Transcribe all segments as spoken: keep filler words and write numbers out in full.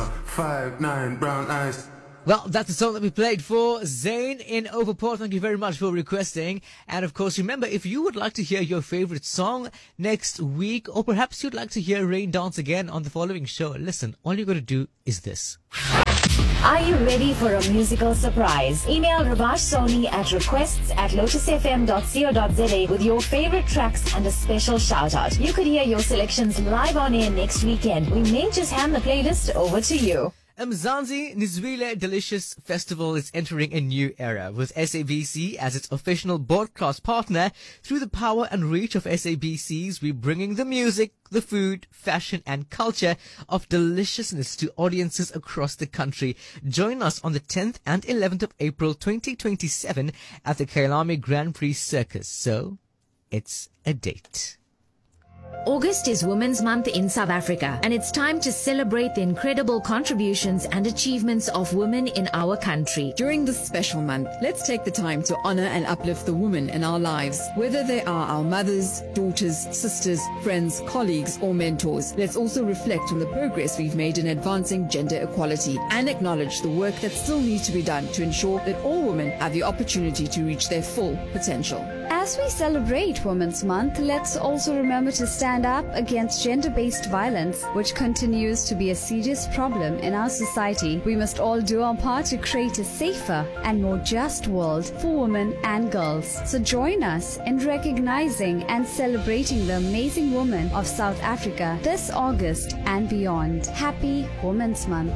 five nine brown eyes. Well, that's the song that we played for Zayn in Overport. Thank you very much for requesting. And of course, remember, if you would like to hear your favorite song next week, or perhaps you'd like to hear Rain Dance again on the following show, listen, all you got to do is this. Are you ready for a musical surprise? Email Ravash Soni at requests at lotus f m dot co dot z a with your favorite tracks and a special shout out. You could hear your selections live on air next weekend. We may just hand the playlist over to you. Mzansi Nizwile Delicious Festival is entering a new era with S A B C as its official broadcast partner. Through the power and reach of S A B Cs, we're bringing the music, the food, fashion and culture of deliciousness to audiences across the country. Join us on the tenth and eleventh of April twenty twenty-seven at the Kailami Grand Prix Circus. So, it's a date. August is Women's Month in South Africa, and it's time to celebrate the incredible contributions and achievements of women in our country. During this special month, let's take the time to honor and uplift the women in our lives, whether they are our mothers, daughters, sisters, friends, colleagues, or mentors. Let's also reflect on the progress we've made in advancing gender equality and acknowledge the work that still needs to be done to ensure that all women have the opportunity to reach their full potential. As we celebrate Women's Month, let's also remember to stand up against gender-based violence, which continues to be a serious problem in our society. We must all do our part to create a safer and more just world for women and girls. So join us in recognizing and celebrating the amazing women of South Africa this August and beyond. Happy Women's Month.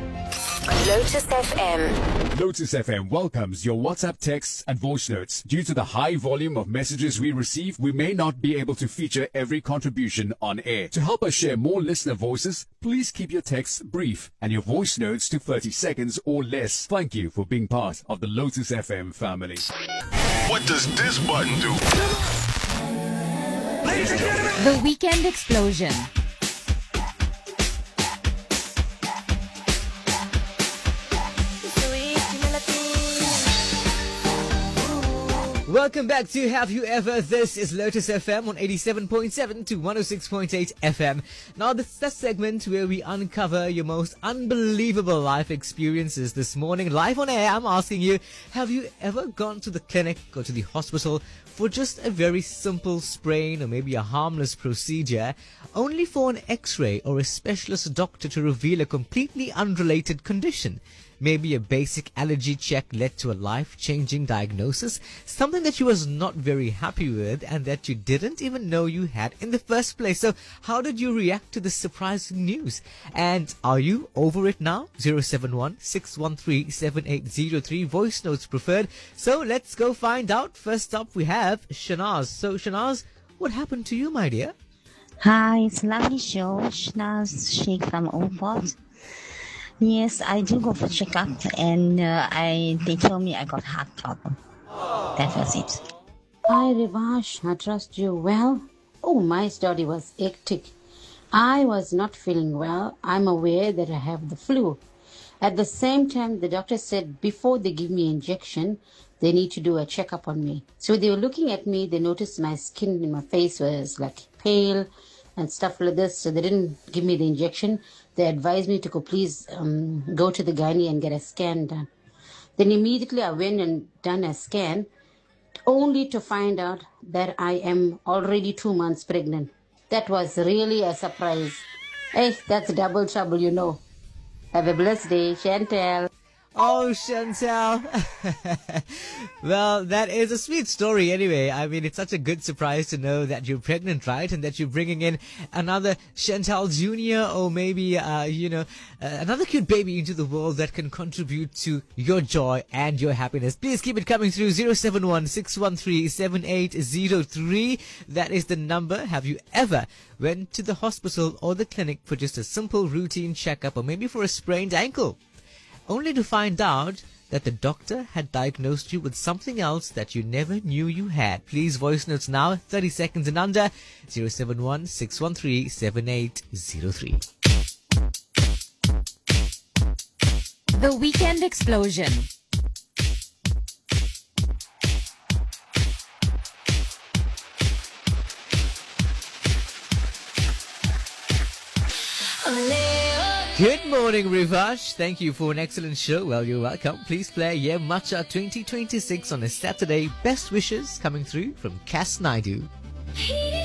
Lotus F M. Lotus F M welcomes your WhatsApp texts and voice notes. Due to the high volume of messages we receive, we may not be able to feature every contribution on air. To help us share more listener voices, please keep your texts brief and your voice notes to thirty seconds or less. Thank you for being part of the Lotus F M family. What does this button do? Ladies and gentlemen, The Weekend Explosion. Welcome back to Have You Ever? This is Lotus F M on eighty-seven point seven to one oh six point eight F M. Now, this is that segment where we uncover your most unbelievable life experiences. This morning, live on air, I'm asking you, have you ever gone to the clinic or to the hospital for just a very simple sprain or maybe a harmless procedure, only for an x-ray or a specialist doctor to reveal a completely unrelated condition? Maybe a basic allergy check led to a life-changing diagnosis, something that you was not very happy with and that you didn't even know you had in the first place. So how did you react to this surprising news? And are you over it now? zero seven one, six one three, seven eight zero three, voice notes preferred. So let's go find out. First up we have Shanaz. So Shanaz, what happened to you, my dear? Hi, it's a lovely show. Shanaz Sheikh from Overport. Yes, I do go for checkup, and uh, I they told me I got heart problem. That was it. Hi, Rivash. I trust you well. Oh, my story was hectic. I was not feeling well. I'm aware that I have the flu. At the same time, the doctor said before they give me injection, they need to do a checkup on me. So they were looking at me. They noticed my skin in my face was like pale and stuff like this. So they didn't give me the injection. They advised me to go, please um, go to the gynae and get a scan done. Then immediately I went and done a scan, only to find out that I am already two months pregnant. That was really a surprise. Hey, that's double trouble, you know. Have a blessed day, Chantel. Oh, Chantal. Well, that is a sweet story anyway. I mean, it's such a good surprise to know that you're pregnant, right? And that you're bringing in another Chantal Junior or maybe, uh, you know, uh, another cute baby into the world that can contribute to your joy and your happiness. Please keep it coming through zero seven one, six one three, seven eight zero three. That is the number. Have you ever went to the hospital or the clinic for just a simple routine checkup or maybe for a sprained ankle, only to find out that the doctor had diagnosed you with something else that you never knew you had? Please voice notes now, thirty seconds and under, zero seven one, six one three, seven eight zero three. The Weekend Explosion. Good morning, Rivash. Thank you for an excellent show. Well, you're welcome. Please play Ye Macha twenty twenty-six on a Saturday. Best wishes coming through from Cass Naidu.